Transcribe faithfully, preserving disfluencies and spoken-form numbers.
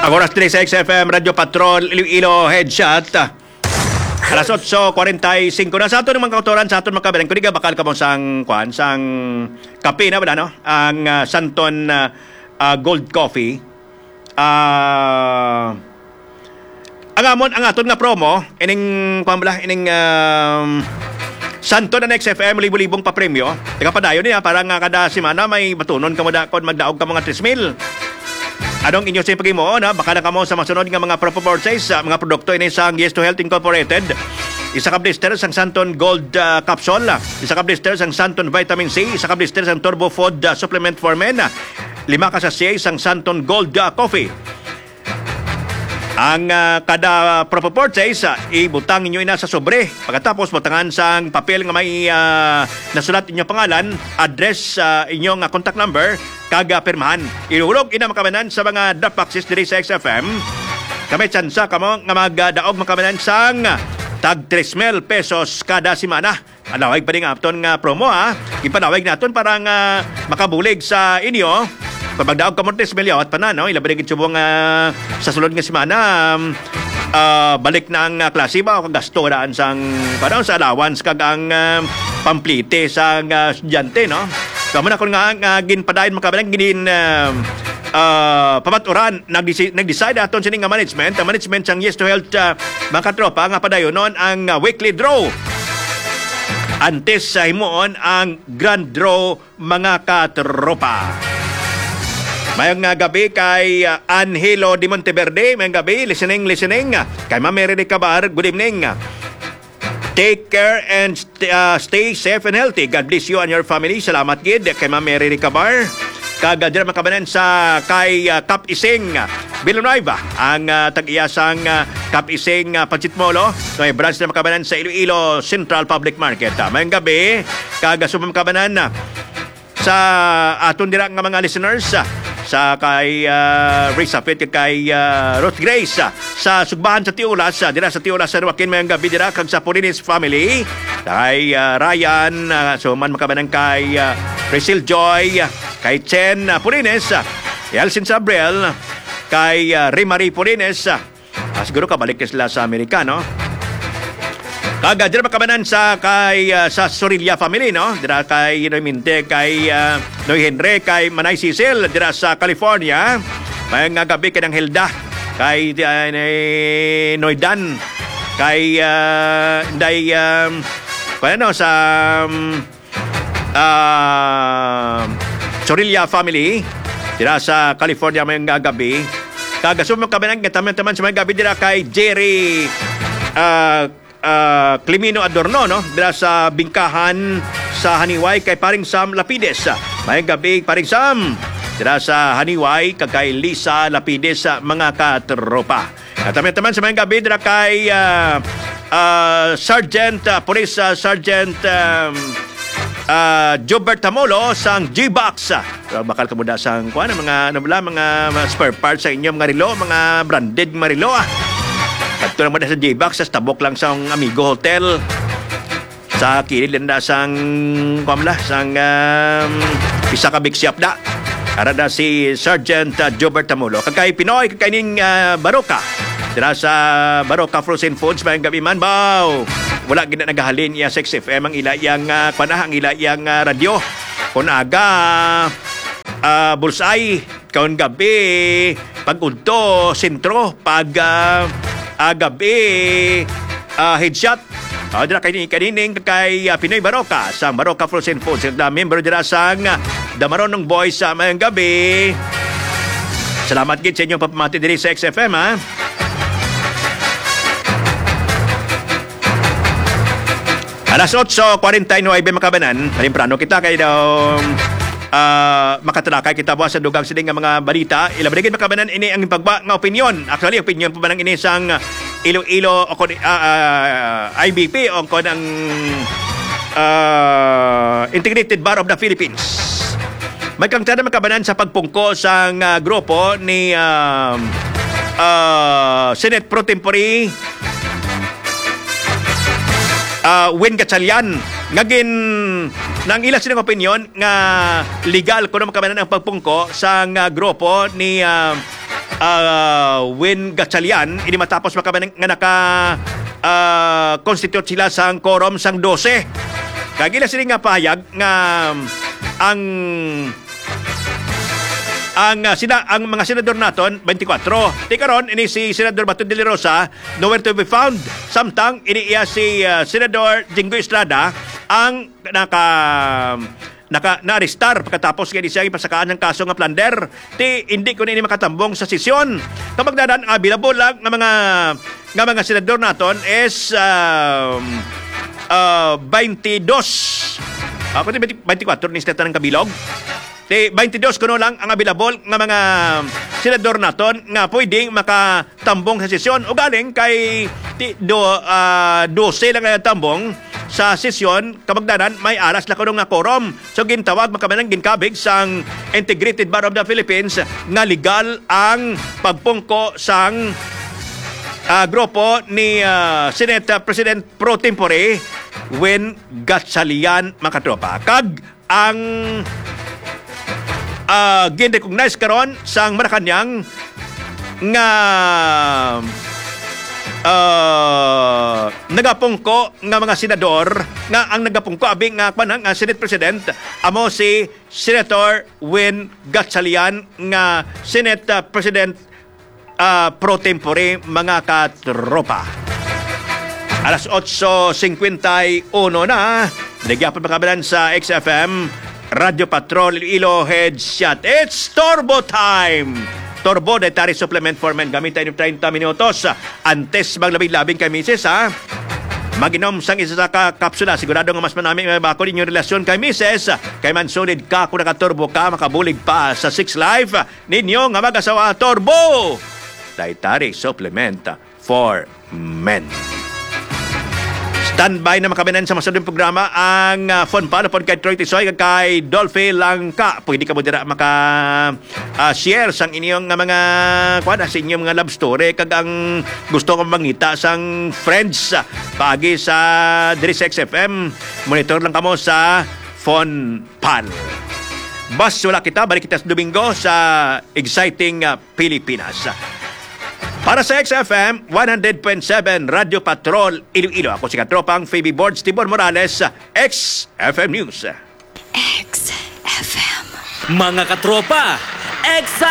Ang oras din sa X F M Radio Patrol Iloilo Headshot. Alas eight forty-five na sa ato ng mga kautoran sa ato mga kabayan. Kung di ka bakal ka mo sang kwan, sang kape na wala no? Ang uh, Santon uh, uh, Gold Coffee. Ah... Uh, ang amon, ang aton nga promo, ining, pambala, ining um, Santo na X F M, libo-libong pa-premyo. Teka pa dayo niya, parang nga kada simana may batunon ka mo da, kung magdaog ka mga tres mil. Anong inyo sa pag-imo, na? Baka na ka mo sa masunod nga mga pro-purchase, uh, mga produkto ini sang Yes to Health Incorporated. Isa ka blister sang Santon Gold uh, Capsule, isa ka blister sang Santon Vitamin C, isa ka blister sang Turbo Food uh, Supplement for Men, lima ka sachet sang Santon Gold uh, Coffee. Ang uh, kada pro-purchase, uh, ibutang ninyo ina sa sobre. Pagkatapos, butangan sang papel nga may uh, nasulat inyong pangalan, address, uh, inyong uh, contact number, kaga pirmahan. Inuulog ina makamanan sa mga drop boxes diri sa X F M. Kami tsansa kamo nga magdaog makamanan sang tag tres mil pesos kada simana. Alawag pa rin nga aton nga promo ha. Ipanawag naton para nga makabulig sa inyo. Pagdaog ka mo tres mil at pa na, no? Ilabalik ito buong uh, sa sulod nga simana, um, uh, balik na ang uh, klase ba o kagasto daan sang, parang sa allowance kag ang uh, pamplite sa uh, estudyante, no? Kamo na kung nga uh, ginpadayon makabalang ginin uh, uh, pamaturan, nag-decide, nag-decide aton sining nga management, ang management sang Yes to Health uh, mga katropa, nga padayon nun ang uh, weekly draw. Antes sa himuon ang grand draw mga katropa. Mayang nga gabi kay uh, Angelo de Monteverde. Mayang gabi, listening, listening. Kay Ma'am Mary de Cabar, good evening. Take care and st- uh, stay safe and healthy. God bless you and your family. Salamat gid kay Ma'am Mary de Cabar. Kagadira makabanan sa kay uh, Kap Ising Villanueva. Ang uh, tag-iyasang uh, Kap Ising uh, Panchitmolo. So may branch na makabanan sa Iloilo Central Public Market. Uh, mayang gabi, kagasumang makabanan uh, sa aton dira nga mga listeners. Uh, sa kay uh, Ray Sapit kay uh, Ruth Grace uh, sa Sugbahan sa Tiulas uh, dira sa Tiulas sa Ruakin mayang gabi dira kag sa Purinis family kay uh, Ryan uh, so man makabanang kay uh, Priscil Joy uh, kay Chen uh, Purines uh, Elsin Sabriel kay uh, Rimari Purines uh, uh, siguro kabalik sila sa Amerika no. Kaga dira makabanan sa kay uh, sa Sorilla family no. Dira kay Noy Minte kay uh, Noy Henry kay Manay Cecil dira sa California. Mayang gabi kay nang Hilda kay uh, Noy Dan kay uh, Day um, ano sa um, uh, Sorilla family dira sa California mayang gabi. Kaga sumang kabanan taman-taman sa mayang gabi dira kay Jerry uh, Uh, Climino Adorno no dira sa Bingkahan sa Haniway kay paring Sam Lapides. Mayang gabi paring Sam dira sa Haniway kay Lisa Lapides sa mga katropa. At taman sa mayang gabi dira kay uh, uh, Sergeant uh, Police uh, Sergeant um, uh, Jobert Tamolo sang G-Box. So, bakal kamuda sang kuan mga ano bala mga, mga spare parts sa inyong mga relo, mga branded mga relo ah. At ito naman sa J-Box, sa tabok lang sa Amigo Hotel. Sa kilid lang na sang, kumala, sang um, isa ka big siap na. Para na si Sergeant uh, Jobert Tamulo. Kagkay Pinoy, kagkay ning uh, Baroka. Dira sa Baroka Frozen Foods, mayang gabi man, baw. Wala gina nagahalin iya sa X F M, ang ila iyang, uh, panah, ang ila iyang uh, radyo. Kung aga, uh, Bulsay, kaun gabi, pag-unto, sentro, pag... Uh, Uh, gabi uh, headshot uh, dira kay kanining kay uh, Pinoy Baroka sa Baroka Frozen Foods na member dira sang uh, Damaronong Boys sa uh, mayang gabi. Salamat gid sa inyong papamati diri sa X F M ha. Alas eight forty-nine makabanan palimprano kita kay daw Uh, makatalakay kita ba sa dugang sining nga mga balita. Ilabaligid makabanan ini ang pagba nga opinion. Actually, opinion pa man ang ini sang Iloilo o uh, uh, I B P o kon ang uh, Integrated Bar of the Philippines. May kang tada makabanan sa pagpungko sang uh, grupo ni uh, uh, Senate Pro Tempore uh, Win Gatchalian ngagin nang ila silang opinion nga legal kuno makabanan ang pagpungko sa uh, grupo ni uh, uh, Win Gatchalian ini matapos makabanang nga naka uh, constitute sila sang quorum sang twelve. Kagila sila nga pahayag nga ang ang uh, sina ang mga senador naton twenty-four. Ti karon ini si Senador Bato de la Rosa nowhere to be found. Samtang ini iya si uh, Senador Jinggoy Estrada ang naka naka na-arestar pagkatapos nga siya ipasakaan ng kaso nga plunder. Ti hindi ko na ini makatambong sa sesyon. Kapag dadan available lang nga mga nga mga senador naton is um, uh, twenty-two. Ako ti twenty-four ni Steta ng Kabilog. Ti twenty-two kuno lang ang available nga mga senador naton nga pwedeng makatambong sa sesyon o galing kay ti do uh, twelve lang nga tambong sa sesyon kabagdanan may aras na kuno nga quorum. So gintawag makamanang ginkabig sang Integrated Bar of the Philippines nga legal ang pagpungko sang uh, grupo ni uh, Senate President Pro Tempore Win Gatchalian makatropa. Kag ang uh, gin-recognize karon sang Malacanang nga uh, nagapungko nga mga senador nga ang nagapungko abing nga kanang uh, Senate President amo si Senator Win Gatchalian nga Senate uh, President uh, Pro Tempore mga katropa. Alas eight fifty-one na nagyapon makabalan sa X F M Radio Patrol Iloilo Headshot. It's Turbo Time! Turbo Dietary Supplement for Men. Gamit tayo ng thirty minutos. Antes maglabing-labing kay Misis, ha? Maginom sang isa sa kapsula. Sigurado nga mas manaming bako din yung relasyon kay Misis. Kay man solid ka kung nakaturbo ka, makabulig pa sa six Life ninyo nga mag-asawa. Turbo Dietary Supplement for Men. Standby na makabinan sa masadong programa ang uh, phone palo pod kay Troy Tisoy kay Dolphy Langka. Pwede ka mo dira maka uh, share sang inyong uh, mga kuan sa inyong mga love story kag ang gusto kong mangita sang friends uh, pagi sa Diri sa X F M. Monitor lang kamo sa phone pal. Bas wala kita balik kita sa Domingo sa exciting uh, Pilipinas. Para sa X F M one hundred point seven Radio Patrol Iloilo. Ako si katropang Phoebe Boards Tibor Morales, X F M News. X F M. Mga katropa, X